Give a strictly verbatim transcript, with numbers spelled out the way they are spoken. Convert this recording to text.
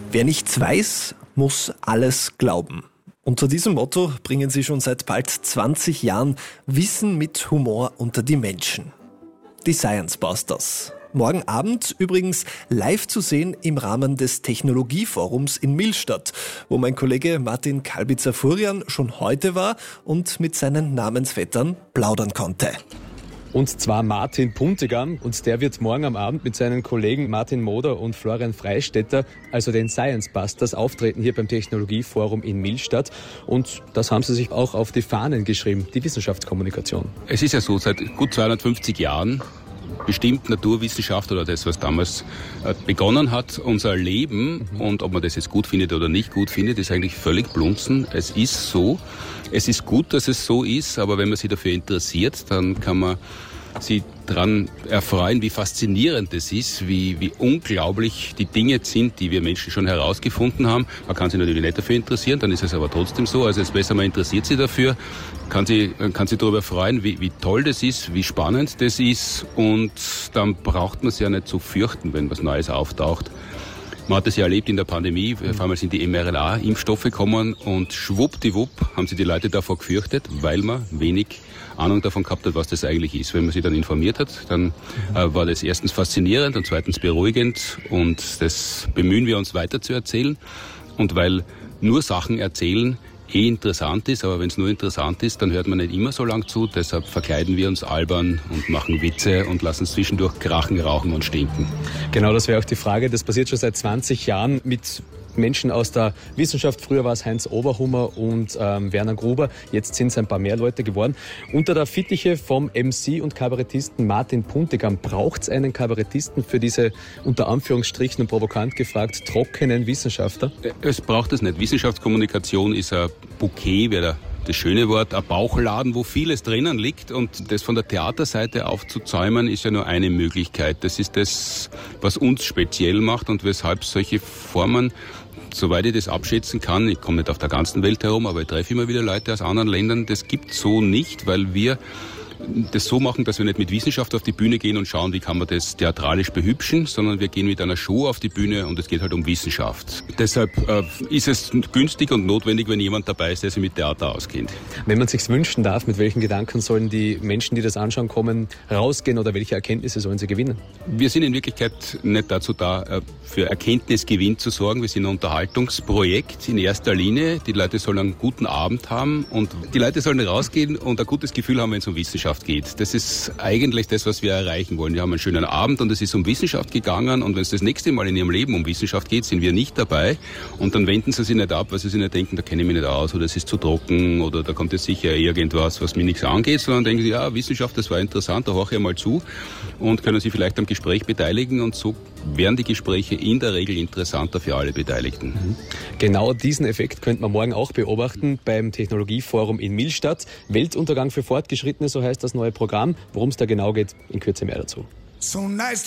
Wer nichts weiß, muss alles glauben. Unter diesem Motto bringen sie schon seit bald zwanzig Jahren Wissen mit Humor unter die Menschen. Die Science Busters. Morgen Abend übrigens live zu sehen im Rahmen des Technologieforums in Millstatt, wo mein Kollege Martin Kalbitzer-Furian schon heute war und mit seinen Namensvettern plaudern konnte. Und zwar Martin Puntigam, und der wird morgen am Abend mit seinen Kollegen Martin Moder und Florian Freistetter, also den Science Busters, auftreten hier beim Technologieforum in Millstatt. Und das haben sie sich auch auf die Fahnen geschrieben, die Wissenschaftskommunikation. Es ist ja so, seit gut zweihundertfünfzig Jahren bestimmt Naturwissenschaft oder das, was damals begonnen hat, unser Leben. Mhm. Und ob man das jetzt gut findet oder nicht gut findet, ist eigentlich völlig blunzen. Es ist so. Es ist gut, dass es so ist, aber wenn man sich dafür interessiert, dann kann man sich daran erfreuen, wie faszinierend es ist, wie, wie unglaublich die Dinge sind, die wir Menschen schon herausgefunden haben. Man kann sich natürlich nicht dafür interessieren, dann ist es aber trotzdem so. Also es ist besser, man interessiert sich dafür, kann sich, kann sich darüber freuen, wie, wie toll das ist, wie spannend das ist, und dann braucht man es ja nicht zu fürchten, wenn was Neues auftaucht. Man hat es ja erlebt in der Pandemie, auf einmal sind die M R N A-Impfstoffe gekommen und schwuppdiwupp haben sich die Leute davor gefürchtet, weil man wenig Ahnung davon gehabt hat, was das eigentlich ist. Wenn man sich dann informiert hat, dann äh, war das erstens faszinierend und zweitens beruhigend, und das bemühen wir uns weiter zu erzählen. Und weil nur Sachen erzählen eh interessant ist, aber wenn es nur interessant ist, dann hört man nicht immer so lang zu. Deshalb verkleiden wir uns albern und machen Witze und lassen es zwischendurch krachen, rauchen und stinken. Genau, das wäre auch die Frage. Das passiert schon seit zwanzig Jahren mit Menschen aus der Wissenschaft. Früher war es Heinz Oberhummer und ähm, Werner Gruber. Jetzt sind es ein paar mehr Leute geworden. Unter der Fittiche vom M C und Kabarettisten Martin Puntigam braucht es einen Kabarettisten für diese, unter Anführungsstrichen und provokant gefragt, trockenen Wissenschaftler? Es braucht es nicht. Wissenschaftskommunikation ist ein Bouquet, wäre das schöne Wort, ein Bauchladen, wo vieles drinnen liegt, und das von der Theaterseite aufzuzäumen ist ja nur eine Möglichkeit. Das ist das, was uns speziell macht und weshalb solche Formen, soweit ich das abschätzen kann, ich komme nicht auf der ganzen Welt herum, aber ich treffe immer wieder Leute aus anderen Ländern, das gibt so nicht, weil wir das so machen, dass wir nicht mit Wissenschaft auf die Bühne gehen und schauen, wie kann man das theatralisch behübschen, sondern wir gehen mit einer Show auf die Bühne und es geht halt um Wissenschaft. Deshalb äh, ist es günstig und notwendig, wenn jemand dabei ist, der sich mit Theater auskennt. Wenn man sich's wünschen darf, mit welchen Gedanken sollen die Menschen, die das anschauen kommen, rausgehen, oder welche Erkenntnisse sollen sie gewinnen? Wir sind in Wirklichkeit nicht dazu da, für Erkenntnisgewinn zu sorgen. Wir sind ein Unterhaltungsprojekt in erster Linie. Die Leute sollen einen guten Abend haben und die Leute sollen rausgehen und ein gutes Gefühl haben, wenn es um Wissenschaft geht. Das ist eigentlich das, was wir erreichen wollen. Wir haben einen schönen Abend und es ist um Wissenschaft gegangen, und wenn es das nächste Mal in ihrem Leben um Wissenschaft geht, sind wir nicht dabei, und dann wenden sie sich nicht ab, weil sie sich nicht denken, da kenne ich mich nicht aus, oder es ist zu trocken, oder da kommt jetzt sicher irgendwas, was mir nichts angeht, sondern denken sie, ja, Wissenschaft, das war interessant, da horche ich mal zu, und können sich vielleicht am Gespräch beteiligen, und so werden die Gespräche in der Regel interessanter für alle Beteiligten. Mhm. Genau diesen Effekt könnte man morgen auch beobachten beim Technologieforum in Millstatt. Weltuntergang für Fortgeschrittene, so heißt das neue Programm. Worum es da genau geht, in Kürze mehr dazu. So nice.